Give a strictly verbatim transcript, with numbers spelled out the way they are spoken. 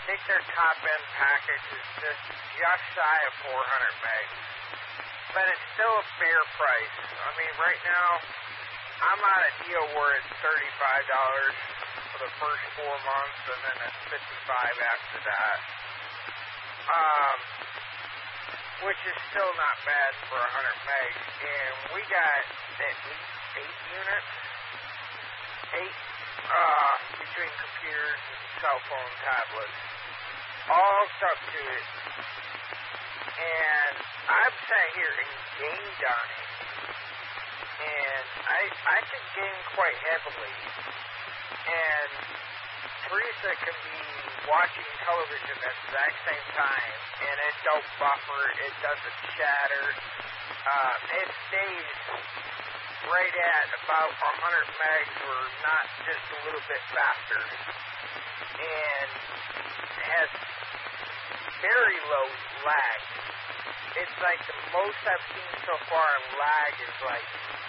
think their top end package is just just shy of four hundred megs. But it's still a fair price. I mean, right now, I'm on a deal where it's thirty-five dollars for the first four months, and then it's fifty-five dollars after that. Um, which is still not bad for one hundred megs. And we got at least eight units, eight uh, between computers and cell phone tablets, all hooked up to it. And I've sat here and gamed on it. And I I can game quite heavily. And Teresa can be watching television at the exact same time, and it don't buffer, it doesn't shatter. Uh, it stays right at about one hundred megs, or not just a little bit faster. And it has very low lag. It's like the most I've seen so far in lag is like